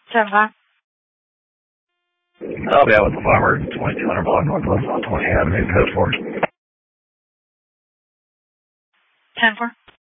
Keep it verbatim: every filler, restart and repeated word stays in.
ten five. I'll be out with the farmer, twenty-two hundred block northwest on twenty Avenue, code four. ten four.